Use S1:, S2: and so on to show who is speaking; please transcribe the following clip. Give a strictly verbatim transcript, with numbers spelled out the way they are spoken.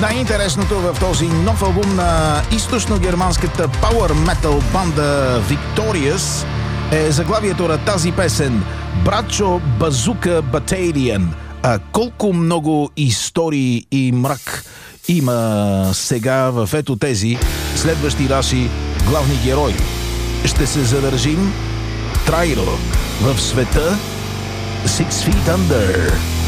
S1: Най-интересното в този нов албум на източно-германската пауър метал банда Victorious е заглавието на тази песен Брачо Базука Баталиан. А колко много истории и мрак има сега в ето тези следващи наши главни герои. Ще се задържим трайно в света Six Feet Under.